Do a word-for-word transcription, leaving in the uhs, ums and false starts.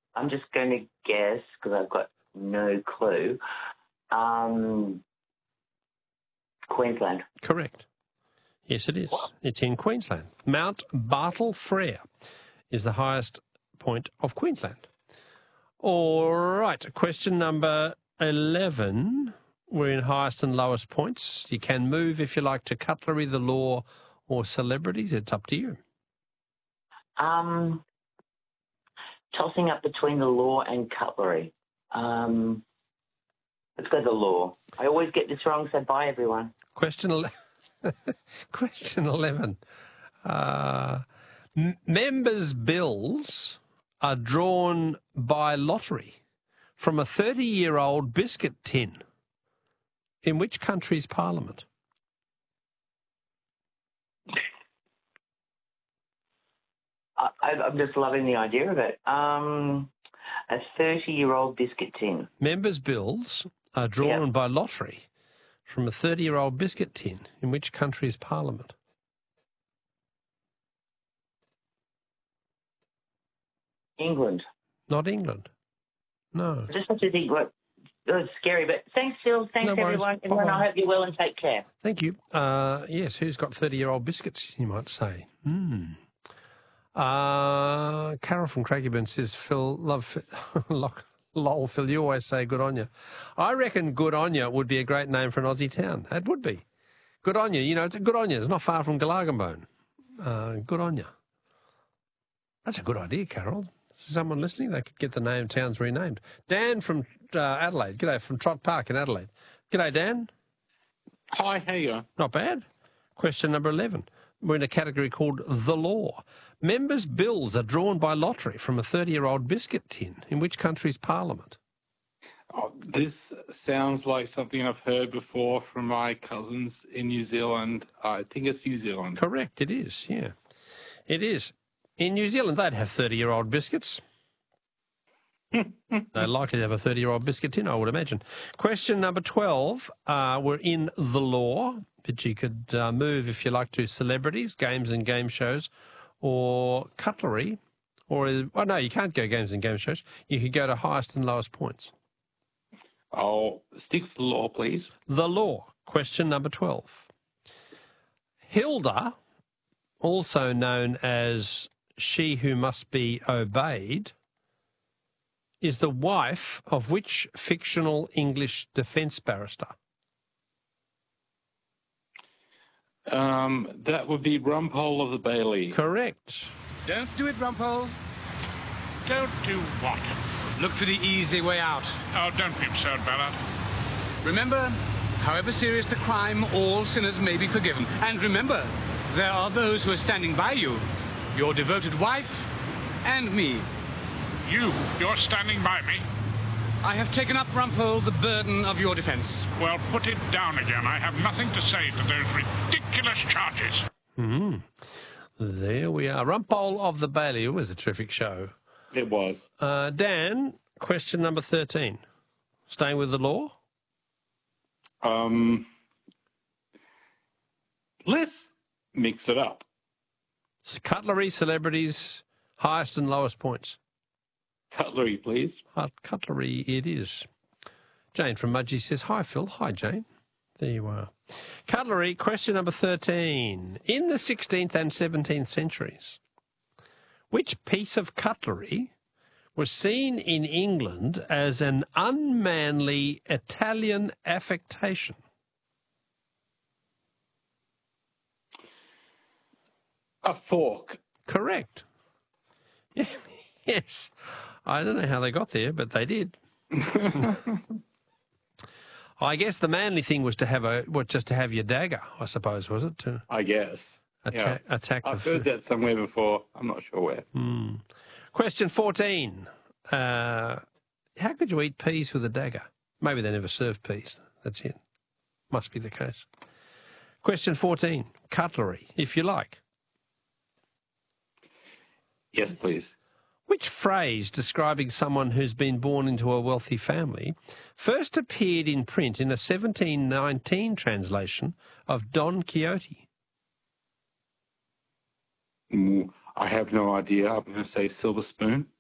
I'm just going to guess, because I've got no clue, um, Queensland. Correct. Yes, it is. What? It's in Queensland. Mount Bartle Frere is the highest point of Queensland. All right, question number eleven. We're in highest and lowest points. You can move, if you like, to cutlery, the law, or celebrities. It's up to you. Um, tossing up between the law and cutlery. Um, let's go the law. I always get this wrong, so bye, everyone. Question eleven. Question eleven. Uh, m- members' bills are drawn by lottery from a thirty-year-old biscuit tin. In which country's parliament? I, I'm just loving the idea of it. Um, a thirty-year-old biscuit tin. Members' bills are drawn yep. by lottery from a thirty-year-old biscuit tin. In which country's parliament? England. Not England. No. I just have to think what... It was scary, but thanks, Phil. Thanks, no everyone. Everyone, I hope you're well and take care. Thank you. Uh, yes, who's got thirty-year-old biscuits, you might say? Hmm. Uh, Carol from Craigieburn says, Phil, love, lol, Phil, you always say good on you. I reckon good on you would be a great name for an Aussie town. It would be. Good on you. You know, good on you. It's not far from Galargambone. Uh, good on you. That's a good idea, Carol. Someone listening, they could get the name towns renamed. Dan from uh, Adelaide. G'day, from Trott Park in Adelaide. G'day, Dan. Hi, how you going? Not bad. Question number eleven. We're in a category called the law. Members' bills are drawn by lottery from a thirty-year-old biscuit tin. In which country's parliament? Oh, this sounds like something I've heard before from my cousins in New Zealand. I think it's New Zealand. Correct, it is, yeah. It is. In New Zealand, they'd have thirty-year-old biscuits. They're likely to have a thirty-year-old biscuit tin, I would imagine. Question number twelve. Uh, we're in the law, but you could uh, move, if you like, to celebrities, games and game shows, or cutlery, or... Oh, no, you can't go games and game shows. You could go to highest and lowest points. I'll stick with the law, please. The law. Question number twelve. Hilda, also known as She Who Must Be Obeyed, is the wife of which fictional English defence barrister? Um, that would be Rumpole of the Bailey. Correct. Don't do it, Rumpole. Don't do what? Look for the easy way out. Oh, don't be absurd, Ballard. Remember, however serious the crime, all sinners may be forgiven. And remember, there are those who are standing by you. Your devoted wife and me. You? You're standing by me? I have taken up, Rumpole, the burden of your defence. Well, put it down again. I have nothing to say to those ridiculous charges. Hmm. There we are. Rumpole of the Bailey. It was a terrific show. It was. Uh, Dan, question number thirteen. Staying with the law? Um, let's mix it up. Cutlery, celebrities, highest and lowest points. Cutlery, please. Uh, cutlery it is. Jane from Mudgee says, hi, Phil. Hi, Jane. There you are. Cutlery, question number thirteen. In the sixteenth and seventeenth centuries, which piece of cutlery was seen in England as an unmanly Italian affectation? A fork. Correct. Yes. I don't know how they got there, but they did. I guess the manly thing was to have a, what, just to have your dagger, I suppose, was it? To I guess. atta- yeah. Attack I've the heard that somewhere before. I'm not sure where. Hmm. Question fourteen. Uh, how could you eat peas with a dagger? Maybe they never served peas. That's it. Must be the case. Question fourteen. Cutlery, if you like. Yes, please. Which phrase describing someone who's been born into a wealthy family first appeared in print in a seventeen nineteen translation of Don Quixote? Mm, I have no idea. I'm going to say silver spoon.